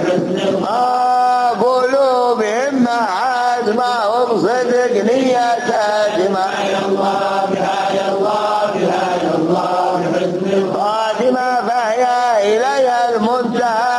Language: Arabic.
قلوبهم عازمة وبصدق نية هادمة. خاتمة فهي إليها المنتهى